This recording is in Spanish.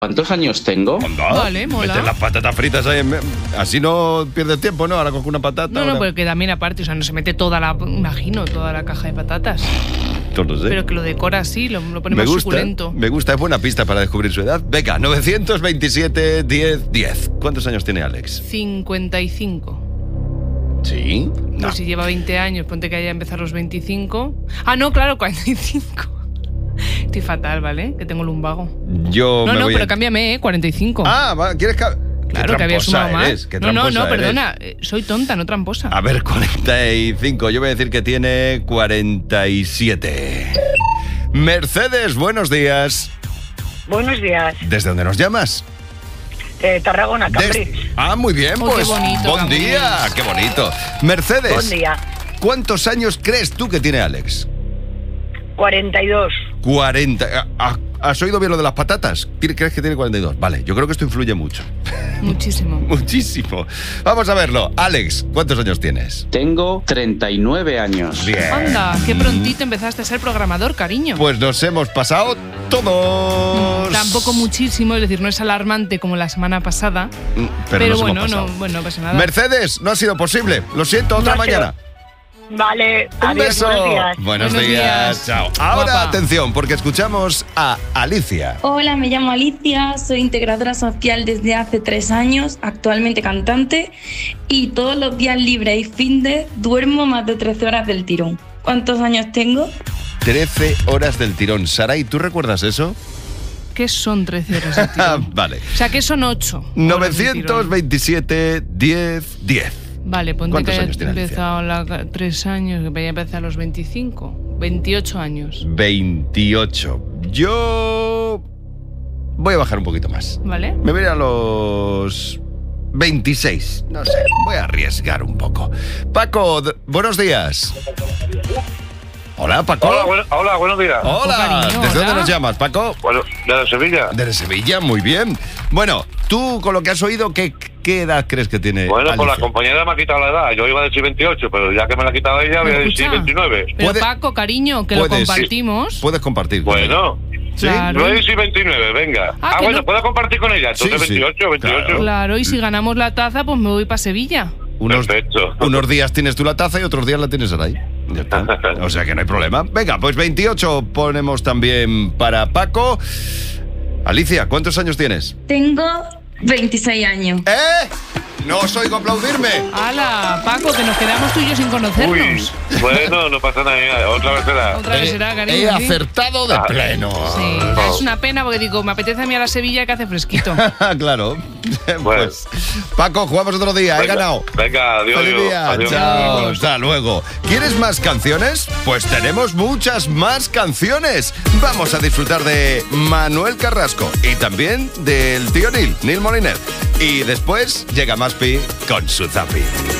¿Cuántos años tengo? Anda, Vale, mola. Mete las patatas fritas ahí. Así no pierdes tiempo, ¿no? Ahora coge una patata. No, ahora... porque también aparte, o sea, no se mete toda la caja de patatas. No sé. Pero que lo decora así, lo pone más suculento. Me gusta, es buena pista para descubrir su edad. Venga, 927 10 10. ¿Cuántos años tiene Alex? 55. ¿Sí? No. Pues si lleva 20 años, ponte que haya empezado a los 25. Ah, no, claro, 45. Estoy fatal, ¿vale? Que tengo lumbago. Yo No, me voy pero a... cámbiame, 45. Ah, va, ¿quieres que...? Claro, que había sumado más. No, eres. perdona. Soy tonta, no tramposa. A ver, 45. Yo voy a decir que tiene 47. Mercedes, buenos días. Buenos días. ¿Desde dónde nos llamas? Tarragona, Cambridge. Ah, muy bien, Oh, pues. qué bonito, Buen Cambridge. día, qué bonito. Mercedes, Buen día. ¿cuántos años crees tú que tiene Alex? 42. 40. ¿Has oído bien lo de las patatas? ¿Crees que tiene 42? Vale, yo creo que esto influye mucho. Muchísimo. Muchísimo. Vamos a verlo. Alex, ¿cuántos años tienes? Tengo 39 años. Bien. Anda, qué prontito empezaste a ser programador, cariño. Pues nos hemos pasado todos. Tampoco muchísimo, es decir, no es alarmante como la semana pasada. Pero nos bueno, hemos pasado. no pasa nada. Mercedes, no ha sido posible. Lo siento, otra No ha sido. mañana. Vale, Un adiós, beso. buenos días. Buenos Buenos días. días. Chao. Ahora, Guapa. atención, porque escuchamos a Alicia. Hola, me llamo Alicia, soy integradora social desde hace 3 años, actualmente cantante, y todos los días libres y findes duermo más de 13 horas del tirón. ¿Cuántos años tengo? 13 horas del tirón. Saray, ¿tú recuerdas eso? ¿Qué son 13 horas de tirón? Vale. O sea, ¿qué son 8? 927 10 10. Vale, ponte ¿Cuántos que haya años tiene Alicia? empezado 3 años, que vaya a empezar a los 25. 28 años, 28. Yo voy a bajar un poquito más. ¿vale? Me voy a los 26. No sé, voy a arriesgar un poco. Paco, buenos días. Hola, Paco. Hola, buenos días. Hola. cariño, ¿Desde hola. dónde nos llamas, Paco? Bueno, de Sevilla. Desde Sevilla, muy bien. Bueno, tú con lo que has oído, ¿qué edad crees que tiene Bueno, pues la Alicia? compañera me ha quitado la edad. Yo iba a decir 28, pero ya que me la ha quitado ella, voy a decir Escucha. 29. Pero Puede- Paco, cariño, que lo puedes, compartimos. Puedes compartir. con Bueno, ella. ¿Sí? Claro. voy a decir 29, venga. Ah, que Bueno, no- ¿puedo compartir con ella? Entonces Sí, sí, 28, 28. Claro, y si ganamos la taza, pues me voy para Sevilla. Perfecto. Unos días tienes tú la taza y otros días la tienes Saray. Ya está. O sea que no hay problema. Venga, pues 28 ponemos también para Paco. Alicia, ¿cuántos años tienes? Tengo 26 años. ¿Eh? No os oigo aplaudirme. ¡Hala, Paco, que nos quedamos tú y yo sin conocernos! Uy, bueno, no pasa nada. Otra vez será. Otra vez será, cariño. He ¿sí? acertado de pleno. Sí, es una pena porque digo, me apetece a mí a la Sevilla que hace fresquito. Claro. Pues, Paco, jugamos otro día. He Venga, ganado. Venga, adiós. Feliz día. adiós. Chao. Hasta luego. ¿Quieres más canciones? Pues tenemos muchas más canciones. Vamos a disfrutar de Manuel Carrasco y también del tío Neil Moliner. Y después llega Maspi con su Zapi.